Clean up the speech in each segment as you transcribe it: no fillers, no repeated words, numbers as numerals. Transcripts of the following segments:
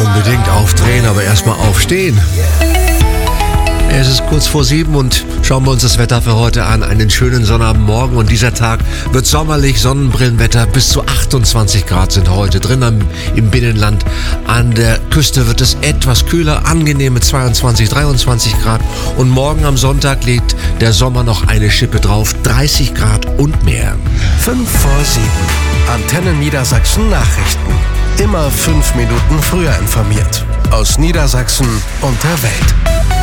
Unbedingt aufdrehen, aber erstmal aufstehen. Es ist kurz vor 7 und schauen wir uns das Wetter für heute an. Einen schönen Sonnabendmorgen und dieser Tag wird sommerlich, Sonnenbrillenwetter. Bis zu 28 Grad sind heute drin im Binnenland. An der Küste wird es etwas kühler, angenehme 22, 23 Grad. Und morgen am Sonntag legt der Sommer noch eine Schippe drauf, 30 Grad und mehr. 5 vor 7. Antenne Niedersachsen Nachrichten. Immer 5 Minuten früher informiert. Aus Niedersachsen und der Welt.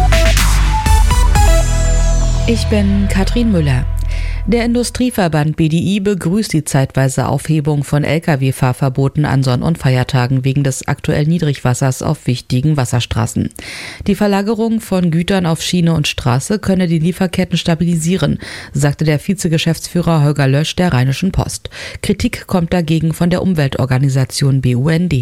Ich bin Katrin Müller. Der Industrieverband BDI begrüßt die zeitweise Aufhebung von Lkw-Fahrverboten an Sonn- und Feiertagen wegen des aktuellen Niedrigwassers auf wichtigen Wasserstraßen. Die Verlagerung von Gütern auf Schiene und Straße könne die Lieferketten stabilisieren, sagte der Vizegeschäftsführer Holger Lösch der Rheinischen Post. Kritik kommt dagegen von der Umweltorganisation BUND.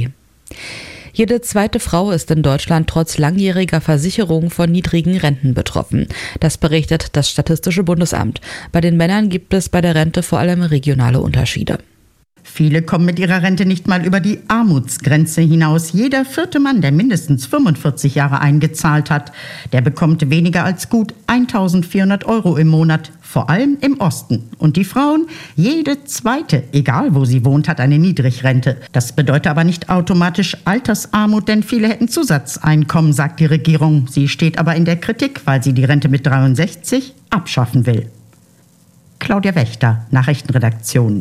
Jede zweite Frau ist in Deutschland trotz langjähriger Versicherung von niedrigen Renten betroffen. Das berichtet das Statistische Bundesamt. Bei den Männern gibt es bei der Rente vor allem regionale Unterschiede. Viele kommen mit ihrer Rente nicht mal über die Armutsgrenze hinaus. Jeder 4. Mann, der mindestens 45 Jahre eingezahlt hat, der bekommt weniger als gut 1.400 € im Monat, vor allem im Osten. Und die Frauen, jede zweite, egal wo sie wohnt, hat eine Niedrigrente. Das bedeutet aber nicht automatisch Altersarmut, denn viele hätten Zusatzeinkommen, sagt die Regierung. Sie steht aber in der Kritik, weil sie die Rente mit 63 abschaffen will. Claudia Wächter, Nachrichtenredaktion.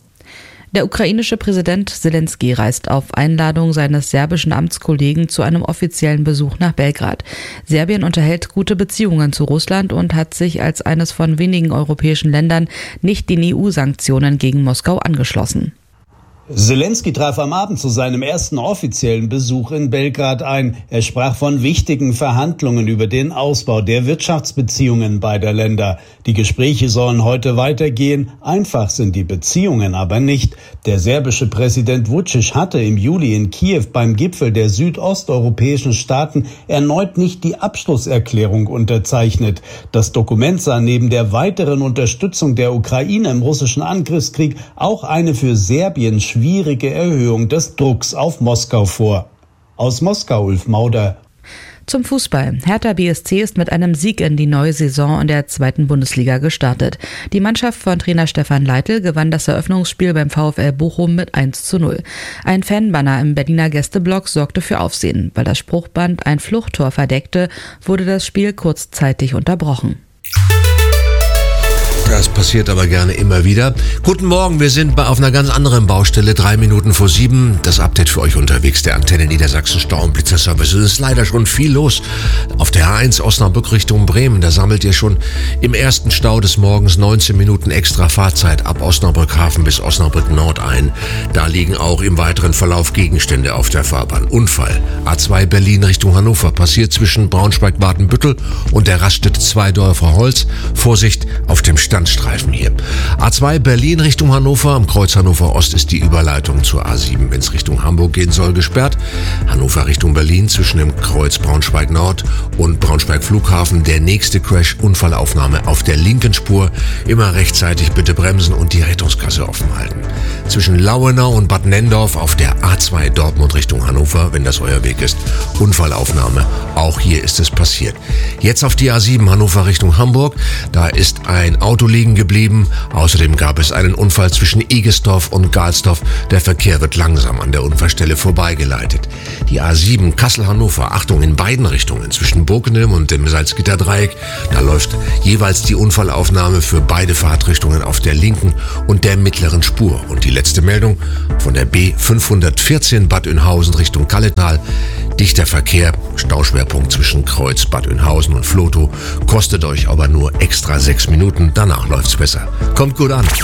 Der ukrainische Präsident Zelensky reist auf Einladung seines serbischen Amtskollegen zu einem offiziellen Besuch nach Belgrad. Serbien unterhält gute Beziehungen zu Russland und hat sich als eines von wenigen europäischen Ländern nicht den EU-Sanktionen gegen Moskau angeschlossen. Zelensky traf am Abend zu seinem ersten offiziellen Besuch in Belgrad ein. Er sprach von wichtigen Verhandlungen über den Ausbau der Wirtschaftsbeziehungen beider Länder. Die Gespräche sollen heute weitergehen. Einfach sind die Beziehungen aber nicht. Der serbische Präsident Vučić hatte im Juli in Kiew beim Gipfel der südosteuropäischen Staaten erneut nicht die Abschlusserklärung unterzeichnet. Das Dokument sah neben der weiteren Unterstützung der Ukraine im russischen Angriffskrieg auch eine für Serbien schwierige Erhöhung des Drucks auf Moskau vor. Aus Moskau, Ulf Mauder. Zum Fußball. Hertha BSC ist mit einem Sieg in die neue Saison in der 2. Bundesliga gestartet. Die Mannschaft von Trainer Stefan Leitl gewann das Eröffnungsspiel beim VfL Bochum mit 1:0. Ein Fanbanner im Berliner Gästeblock sorgte für Aufsehen. Weil das Spruchband ein Fluchttor verdeckte, wurde das Spiel kurzzeitig unterbrochen. Das passiert aber gerne immer wieder. Guten Morgen, wir sind auf einer ganz anderen Baustelle, 3 Minuten vor 7. Das Update für euch unterwegs, der Antenne Niedersachsen Stau- und Blitzerservice. Es ist leider schon viel los. Auf der A1 Osnabrück Richtung Bremen, da sammelt ihr schon im ersten Stau des Morgens 19 Minuten extra Fahrzeit ab Osnabrück Hafen bis Osnabrück Nord ein. Da liegen auch im weiteren Verlauf Gegenstände auf der Fahrbahn. Unfall. A2 Berlin Richtung Hannover passiert zwischen Braunschweig-Badenbüttel und der Raststätte Zweidorfer Holz. Vorsicht auf dem Standstreifen hier. A2 Berlin Richtung Hannover, am Kreuz Hannover Ost ist die Überleitung zur A7, wenn es Richtung Hamburg gehen soll, gesperrt. Hannover Richtung Berlin zwischen dem Kreuz Braunschweig Nord und Braunschweig Flughafen. Der nächste Crash, Unfallaufnahme auf der linken Spur. Immer rechtzeitig bitte bremsen und die Rettungskasse offen halten. Zwischen Lauenau und Bad Nendorf auf der A2 Dortmund Richtung Hannover, wenn das euer Weg ist. Unfallaufnahme, auch hier ist es passiert. Jetzt auf die A7 Hannover Richtung Hamburg, da ist ein Auto liegen geblieben. Außerdem gab es einen Unfall zwischen Egesdorf und Galsdorf. Der Verkehr wird langsam an der Unfallstelle vorbeigeleitet. Die A7 Kassel-Hannover, Achtung, in beiden Richtungen, zwischen Burgknilm und dem Salzgitterdreieck. Da läuft jeweils die Unfallaufnahme für beide Fahrtrichtungen auf der linken und der mittleren Spur. Und die letzte Meldung von der B514 Bad Oeynhausen Richtung Kalletal. Dichter Verkehr, Stauschwerpunkt zwischen Kreuz Bad Oeynhausen und Vlotho. Kostet euch aber nur extra 6 Minuten. Danach läuft's besser. Kommt gut an.